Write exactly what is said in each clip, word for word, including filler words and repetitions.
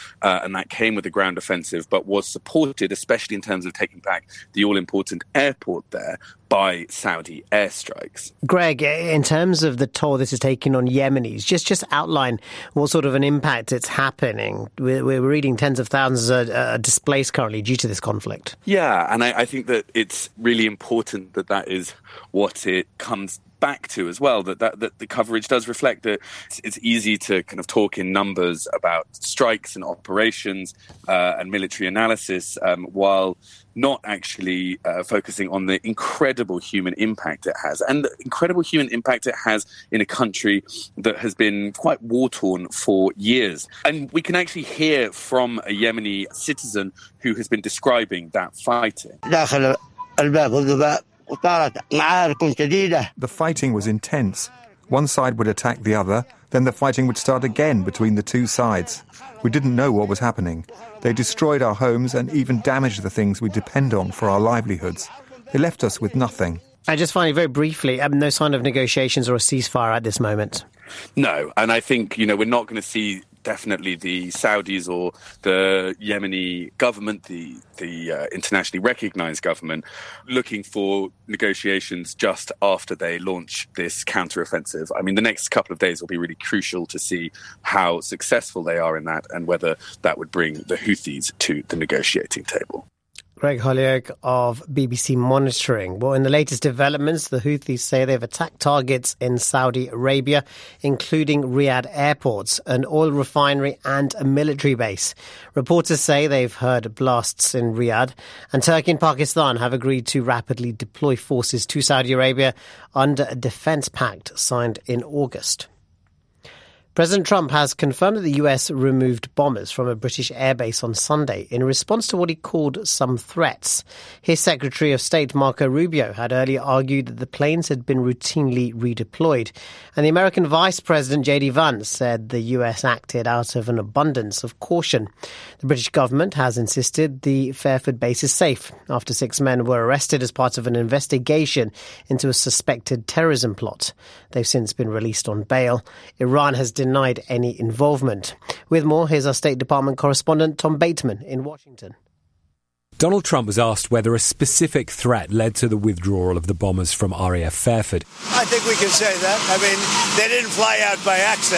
uh, and that came with the ground offensive, but was supported, especially in terms of taking back the all-important airport there, by Saudi airstrikes. Greg, in terms of the toll this is taking on Yemenis, just just outline what sort of an impact it's happening. We're, we're reading tens of thousands are, are displaced currently due to this conflict. Yeah, and I, I think that it's really important that that is what it comes back to as well, that, that, that the coverage does reflect that it's, it's easy to kind of talk in numbers about strikes and operations uh, and military analysis, um, while not actually uh, focusing on the incredible human impact it has, and the incredible human impact it has in a country that has been quite war-torn for years. And we can actually hear from a Yemeni citizen who has been describing that fighting. The fighting was intense. One side would attack the other, then the fighting would start again between the two sides. We didn't know what was happening. They destroyed our homes and even damaged the things we depend on for our livelihoods. They left us with nothing. I just find it very briefly, um, no sign of negotiations or a ceasefire at this moment. No, and I think, you know, we're not going to see definitely the Saudis or the Yemeni government, the the uh, internationally recognized government, looking for negotiations just after they launch this counteroffensive. I mean, the next couple of days will be really crucial to see how successful they are in that and whether that would bring the Houthis to the negotiating table. Greg Holyoake of B B C Monitoring. Well, in the latest developments, the Houthis say they've attacked targets in Saudi Arabia, including Riyadh airports, an oil refinery and a military base. Reporters say they've heard blasts in Riyadh, and Turkey and Pakistan have agreed to rapidly deploy forces to Saudi Arabia under a defence pact signed in August. President Trump has confirmed that the U S removed bombers from a British airbase on Sunday in response to what he called some threats. His Secretary of State, Marco Rubio, had earlier argued that the planes had been routinely redeployed. And the American Vice President, J D Vance, said the U S acted out of an abundance of caution. The British government has insisted the Fairford base is safe after six men were arrested as part of an investigation into a suspected terrorism plot. They've since been released on bail. Iran has denied any involvement. With more, here's our State Department correspondent Tom Bateman in Washington. Donald Trump was asked whether a specific threat led to the withdrawal of the bombers from R A F Fairford. I think we can say that. I mean, they didn't fly out by accident.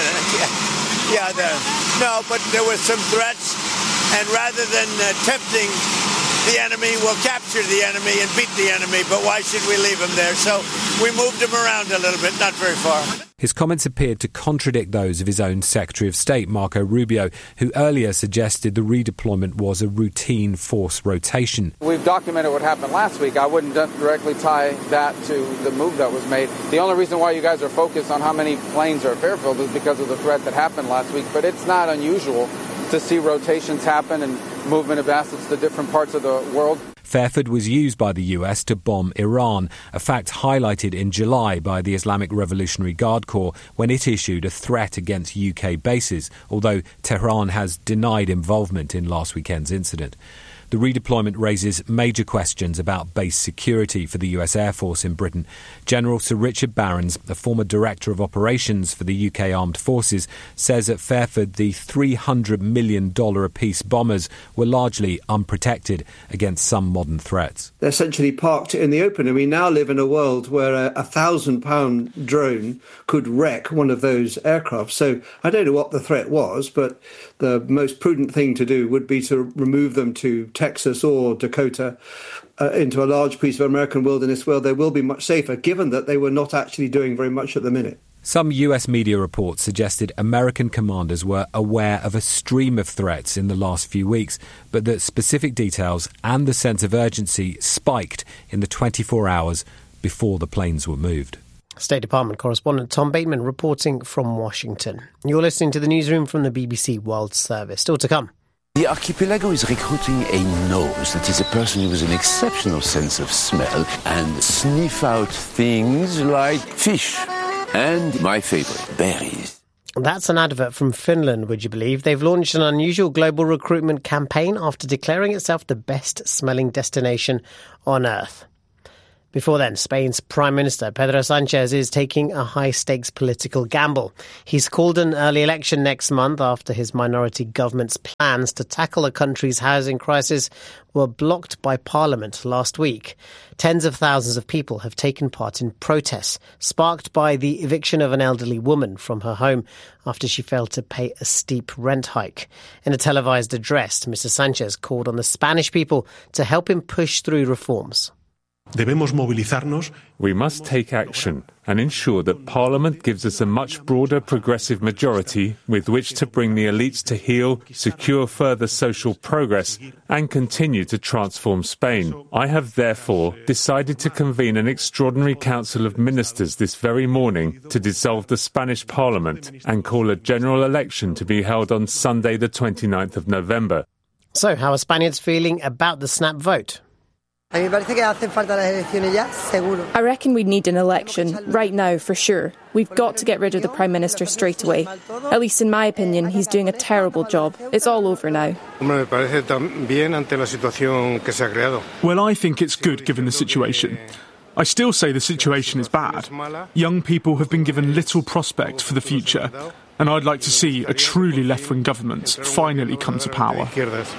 Yeah, yeah no, but there were some threats, and rather than uh, tempting the enemy, we'll capture the enemy and beat the enemy, but why should we leave them there? So we moved them around a little bit, not very far. His comments appeared to contradict those of his own Secretary of State, Marco Rubio, who earlier suggested the redeployment was a routine force rotation. We've documented what happened last week. I wouldn't directly tie that to the move that was made. The only reason why you guys are focused on how many planes are at Fairfield is because of the threat that happened last week, but it's not unusual to see rotations happen and movement of assets to different parts of the world. Fairford was used by the U S to bomb Iran, a fact highlighted in July by the Islamic Revolutionary Guard Corps when it issued a threat against U K bases, although Tehran has denied involvement in last weekend's incident. The redeployment raises major questions about base security for the U S Air Force in Britain. General Sir Richard Barrons, the former Director of Operations for the U K Armed Forces, says at Fairford the three hundred million dollars apiece bombers were largely unprotected against some modern threats. They're essentially parked in the open, and we now live in a world where a, a thousand-pound drone could wreck one of those aircraft. So I don't know what the threat was, but the most prudent thing to do would be to remove them to Texas or Dakota, uh, into a large piece of American wilderness where they will be much safer, given that they were not actually doing very much at the minute. Some U S media reports suggested American commanders were aware of a stream of threats in the last few weeks, but that specific details and the sense of urgency spiked in the twenty-four hours before the planes were moved. State Department correspondent Tom Bateman reporting from Washington. You're listening to the newsroom from the B B C World Service. Still to come. The archipelago is recruiting a nose that is a person with an exceptional sense of smell and sniff out things like fish and, my favourite, berries. That's an advert from Finland, would you believe? They've launched an unusual global recruitment campaign after declaring itself the best-smelling destination on Earth. Before then, Spain's Prime Minister Pedro Sánchez is taking a high-stakes political gamble. He's called an early election next month after his minority government's plans to tackle the country's housing crisis were blocked by Parliament last week. Tens of thousands of people have taken part in protests, sparked by the eviction of an elderly woman from her home after she failed to pay a steep rent hike. In a televised address, Mister Sánchez called on the Spanish people to help him push through reforms. Debemos movilizarnos. We must take action and ensure that Parliament gives us a much broader progressive majority with which to bring the elites to heel, secure further social progress and continue to transform Spain. I have therefore decided to convene an extraordinary council of ministers this very morning to dissolve the Spanish Parliament and call a general election to be held on Sunday the twenty-ninth of November. So how are Spaniards feeling about the snap vote? I reckon we need an election, right now, for sure. We've got to get rid of the Prime Minister straight away. At least in my opinion, he's doing a terrible job. It's all over now. Well, I think it's good given the situation. I still say the situation is bad. Young people have been given little prospect for the future, and I'd like to see a truly left-wing government finally come to power.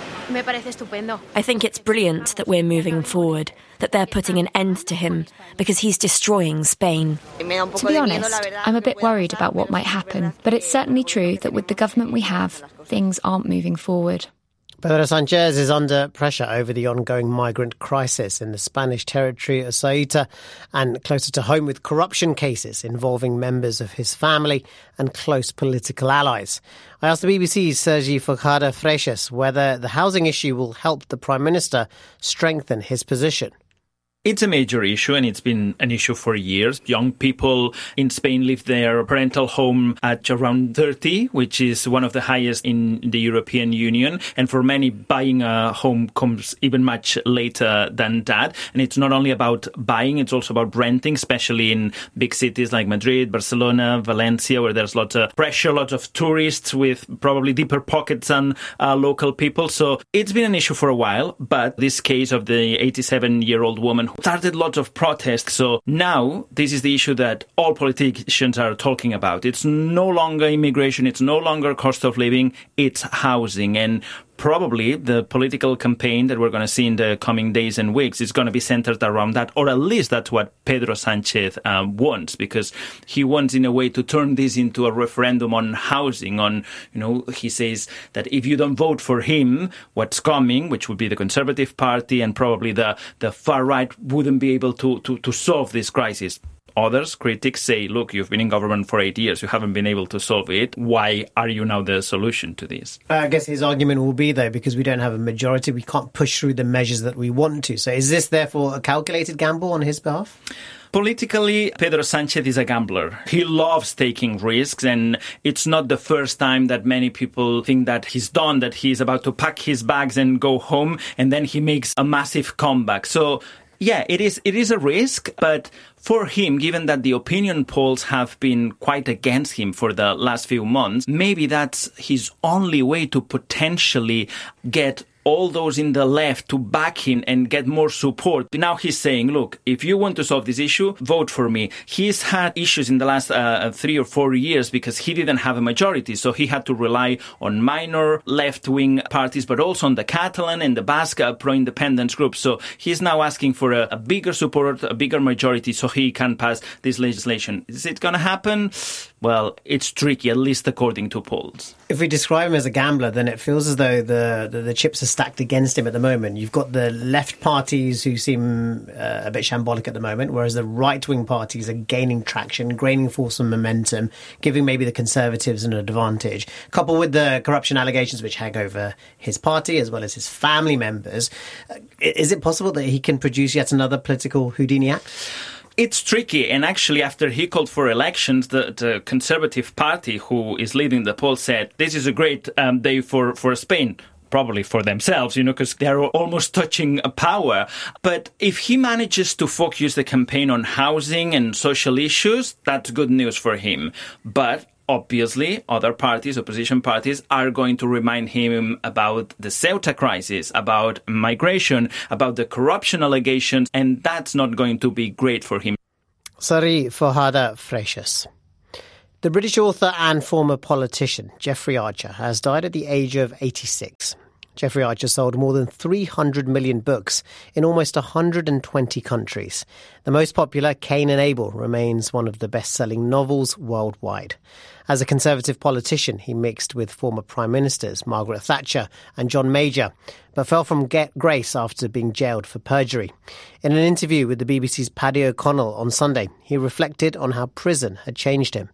I think it's brilliant that we're moving forward, that they're putting an end to him, because he's destroying Spain. To be honest, I'm a bit worried about what might happen, but it's certainly true that with the government we have, things aren't moving forward. Pedro Sánchez is under pressure over the ongoing migrant crisis in the Spanish territory of Ceuta and closer to home with corruption cases involving members of his family and close political allies. I asked the B B C's Sergi Forcada Freixas whether the housing issue will help the Prime Minister strengthen his position. It's a major issue, and it's been an issue for years. Young people in Spain leave their parental home at around thirty, which is one of the highest in the European Union. And for many, buying a home comes even much later than that. And it's not only about buying, it's also about renting, especially in big cities like Madrid, Barcelona, Valencia, where there's lots of pressure, lots of tourists with probably deeper pockets than uh, local people. So it's been an issue for a while. But this case of the eighty-seven-year-old woman started lots of protests. So now this is the issue that all politicians are talking about. It's no longer immigration. It's no longer cost of living. It's housing. And probably the political campaign that we're going to see in the coming days and weeks is going to be centered around that, or at least that's what Pedro Sánchez um, wants, because he wants in a way to turn this into a referendum on housing. On, you know, he says that if you don't vote for him, what's coming, which would be the Conservative Party and probably the, the far right, wouldn't be able to, to, to solve this crisis. Others, critics, say, look, you've been in government for eight years. You haven't been able to solve it. Why are you now the solution to this? I guess his argument will be, though, because we don't have a majority, we can't push through the measures that we want to. So is this, therefore, a calculated gamble on his behalf? Politically, Pedro Sánchez is a gambler. He loves taking risks, and it's not the first time that many people think that he's done, that he's about to pack his bags and go home, and then he makes a massive comeback. So yeah, it is it is a risk, but for him, given that the opinion polls have been quite against him for the last few months, maybe that's his only way to potentially get all those in the left to back him and get more support. Now he's saying, look, if you want to solve this issue, vote for me. He's had issues in the last uh, three or four years because he didn't have a majority. So he had to rely on minor left-wing parties, but also on the Catalan and the Basque uh, pro-independence groups. So he's now asking for a, a bigger support, a bigger majority, so he can pass this legislation. Is it going to happen? Well, it's tricky, at least according to polls. If we describe him as a gambler, then it feels as though the, the, the chips are stacked against him at the moment. You've got the left parties who seem uh, a bit shambolic at the moment, whereas the right-wing parties are gaining traction, gaining force and momentum, giving maybe the Conservatives an advantage. Coupled with the corruption allegations which hang over his party as well as his family members, is it possible that he can produce yet another political Houdini act? It's tricky, and actually after he called for elections, the, the Conservative Party, who is leading the poll, said this is a great um, day for, for Spain. Probably for themselves, you know, because they're almost touching power. But if he manages to focus the campaign on housing and social issues, that's good news for him. But obviously, other parties, opposition parties, are going to remind him about the Ceuta crisis, about migration, about the corruption allegations, and that's not going to be great for him. Sari Fohada Freixas. The British author and former politician Jeffrey Archer has died at the age of eighty-six. Jeffrey Archer sold more than three hundred million books in almost one hundred twenty countries. The most popular, Cain and Abel, remains one of the best-selling novels worldwide. As a Conservative politician, he mixed with former Prime Ministers Margaret Thatcher and John Major, but fell from grace after being jailed for perjury. In an interview with the B B C's Paddy O'Connell on Sunday, he reflected on how prison had changed him.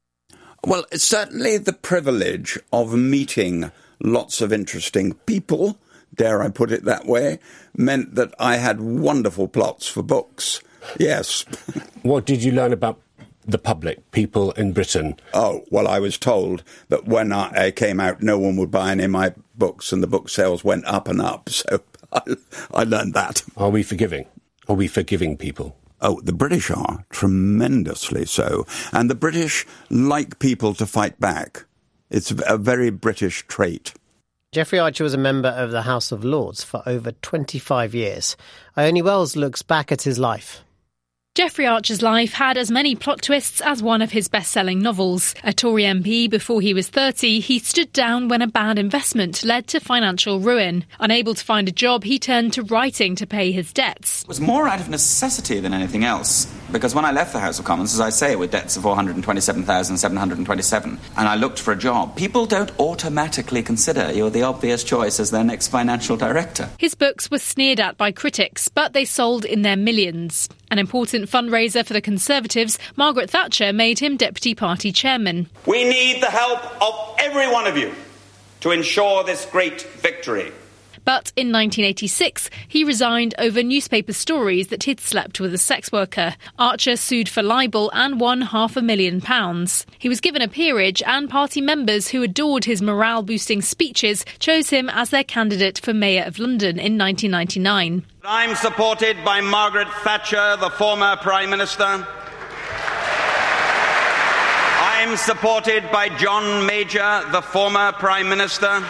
Well, it's certainly the privilege of meeting lots of interesting people, dare I put it that way, meant that I had wonderful plots for books. Yes. What did you learn about the public, people in Britain? Oh, well, I was told that when I came out, no one would buy any of my books, and the book sales went up and up. So I, I learned that. Are we forgiving? Are we forgiving people? Oh, the British are, tremendously so. And the British like people to fight back. It's a very British trait. Jeffrey Archer was a member of the House of Lords for over twenty-five years. Ione Wells looks back at his life. Jeffrey Archer's life had as many plot twists as one of his best-selling novels. A Tory M P before he was thirty, he stood down when a bad investment led to financial ruin. Unable to find a job, he turned to writing to pay his debts. It was more out of necessity than anything else, because when I left the House of Commons, as I say, with debts of four hundred twenty-seven thousand seven hundred twenty-seven, and I looked for a job, people don't automatically consider you're the obvious choice as their next financial director. His books were sneered at by critics, but they sold in their millions. An important fundraiser for the Conservatives, Margaret Thatcher made him deputy party chairman. We need the help of every one of you to ensure this great victory. But in nineteen eighty-six, he resigned over newspaper stories that he'd slept with a sex worker. Archer sued for libel and won half a million pounds. He was given a peerage, and party members who adored his morale-boosting speeches chose him as their candidate for Mayor of London in nineteen ninety-nine. I'm supported by Margaret Thatcher, the former Prime Minister. I'm supported by John Major, the former Prime Minister.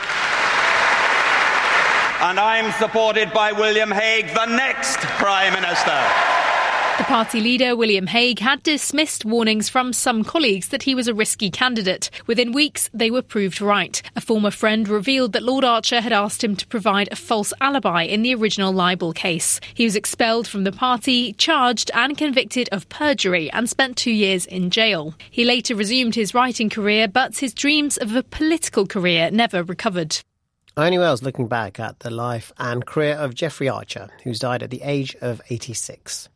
And I'm supported by William Hague, the next Prime Minister. The party leader, William Hague, had dismissed warnings from some colleagues that he was a risky candidate. Within weeks, they were proved right. A former friend revealed that Lord Archer had asked him to provide a false alibi in the original libel case. He was expelled from the party, charged and convicted of perjury, and spent two years in jail. He later resumed his writing career, but his dreams of a political career never recovered. Ione Wells looking back at the life and career of Jeffrey Archer, who's died at the age of eighty-six.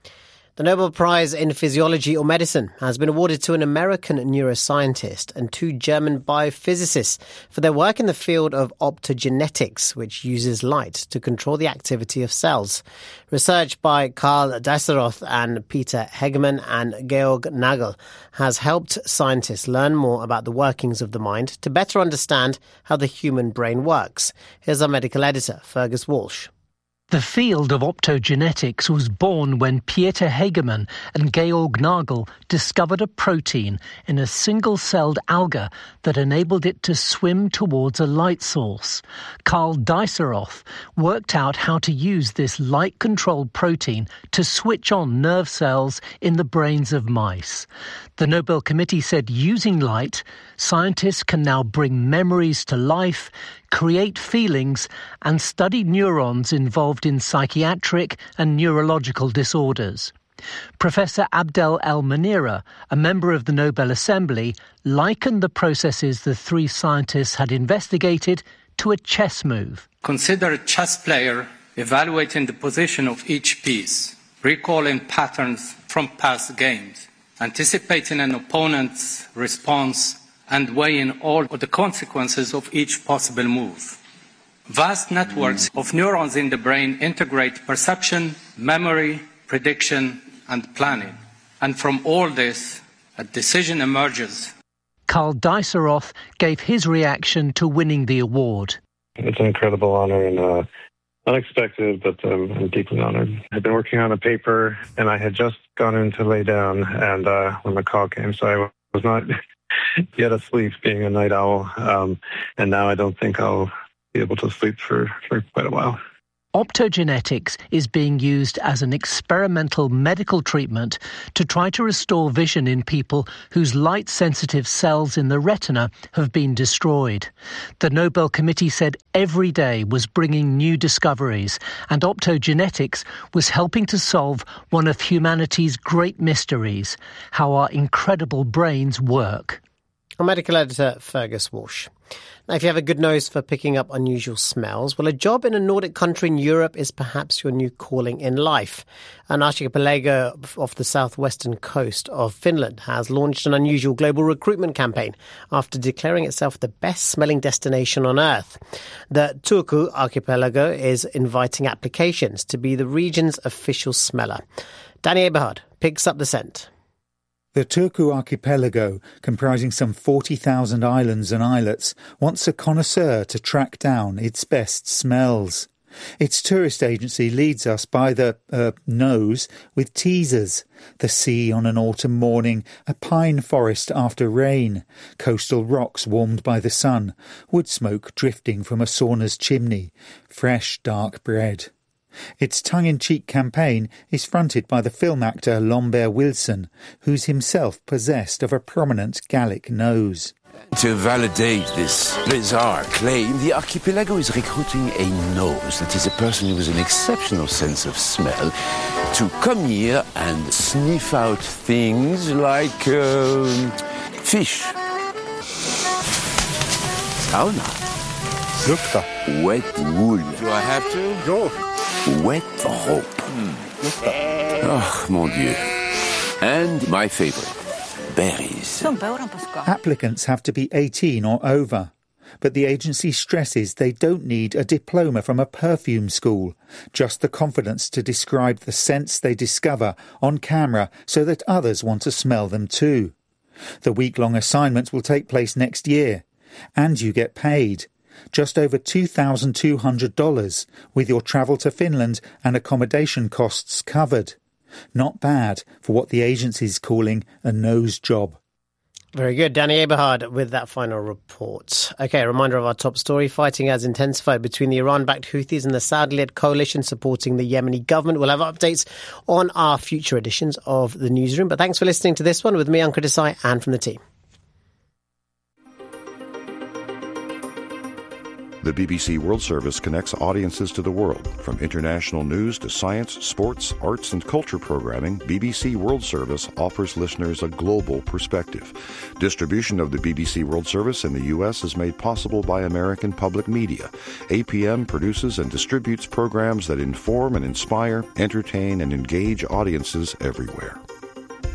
The Nobel Prize in Physiology or Medicine has been awarded to an American neuroscientist and two German biophysicists for their work in the field of optogenetics, which uses light to control the activity of cells. Research by Karl Deisseroth and Peter Hegemann and Georg Nagel has helped scientists learn more about the workings of the mind to better understand how the human brain works. Here's our medical editor, Fergus Walsh. The field of optogenetics was born when Peter Hegemann and Georg Nagel discovered a protein in a single-celled alga that enabled it to swim towards a light source. Karl Deisseroth worked out how to use this light-controlled protein to switch on nerve cells in the brains of mice. The Nobel Committee said using light, scientists can now bring memories to life, create feelings, and study neurons involved in psychiatric and neurological disorders. Professor Abdel El-Manira, a member of the Nobel Assembly, likened the processes the three scientists had investigated to a chess move. Consider a chess player evaluating the position of each piece, recalling patterns from past games, anticipating an opponent's response, and weighing all of the consequences of each possible move. Vast networks of neurons in the brain integrate perception, memory, prediction, and planning. And from all this, a decision emerges. Karl Deisseroth gave his reaction to winning the award. It's an incredible honor and uh, unexpected, but um, I'm deeply honored. I've been working on a paper, and I had just gone in to lay down, and uh, when the call came, so I was not get a sleep being a night owl. Um, and now I don't think I'll be able to sleep for, for quite a while. Optogenetics is being used as an experimental medical treatment to try to restore vision in people whose light-sensitive cells in the retina have been destroyed. The Nobel Committee said every day was bringing new discoveries, and optogenetics was helping to solve one of humanity's great mysteries, how our incredible brains work. Our medical editor, Fergus Walsh. Now, if you have a good nose for picking up unusual smells, well, a job in a Nordic country in Europe is perhaps your new calling in life. An archipelago off the southwestern coast of Finland has launched an unusual global recruitment campaign after declaring itself the best-smelling destination on Earth. The Turku archipelago is inviting applications to be the region's official smeller. Danny Eberhard picks up the scent. The Turku archipelago, comprising some forty thousand islands and islets, wants a connoisseur to track down its best smells. Its tourist agency leads us by the uh, nose with teasers. The sea on an autumn morning, a pine forest after rain, coastal rocks warmed by the sun, wood smoke drifting from a sauna's chimney, fresh dark bread. Its tongue-in-cheek campaign is fronted by the film actor Lambert Wilson, who's himself possessed of a prominent Gallic nose. To validate this bizarre claim, the archipelago is recruiting a nose, that is a person with an exceptional sense of smell, to come here and sniff out things like uh, fish, sauna, Lukta, wet wool. Do I have to? Go. Wet rope. Oh, mon Dieu. And my favorite, berries. Applicants have to be eighteen or over, but the agency stresses they don't need a diploma from a perfume school, just the confidence to describe the scents they discover on camera so that others want to smell them too. The week-long assignment will take place next year, and you get paid. Just over two thousand two hundred dollars, with your travel to Finland and accommodation costs covered. Not bad for what the agency's calling a nose job. Very good. Danny Eberhard with that final report. Okay, a reminder of our top story. Fighting has intensified between the Iran-backed Houthis and the Saudi-led coalition supporting the Yemeni government. We'll have updates on our future editions of the newsroom. But thanks for listening to this one with me, Ankur Desai, and from the team. The B B C World Service connects audiences to the world. From international news to science, sports, arts and culture programming, B B C World Service offers listeners a global perspective. Distribution of the B B C World Service in the U S is made possible by American Public Media. A P M produces and distributes programs that inform and inspire, entertain and engage audiences everywhere.